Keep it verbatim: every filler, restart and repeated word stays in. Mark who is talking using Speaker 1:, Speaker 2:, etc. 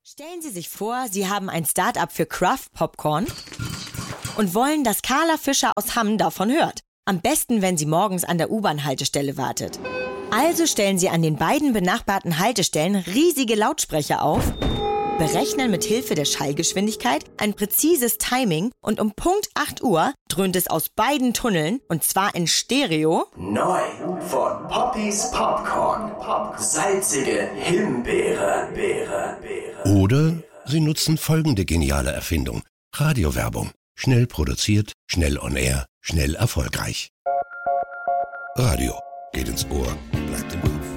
Speaker 1: Stellen Sie sich vor, Sie haben ein Start-up für Craft Popcorn und wollen, dass Carla Fischer aus Hamm davon hört. Am besten, wenn sie morgens an der U-Bahn-Haltestelle wartet. Also stellen Sie an den beiden benachbarten Haltestellen riesige Lautsprecher auf, berechnen mit Hilfe der Schallgeschwindigkeit ein präzises Timing und um Punkt acht Uhr dröhnt es aus beiden Tunneln, und zwar in Stereo.
Speaker 2: Neu von Poppys Popcorn. Salzige Himbeere. Beere, Beere.
Speaker 3: Oder Sie nutzen folgende geniale Erfindung. Radiowerbung. Schnell produziert, schnell on air, schnell erfolgreich. Radio geht ins Ohr, bleibt im Ohr.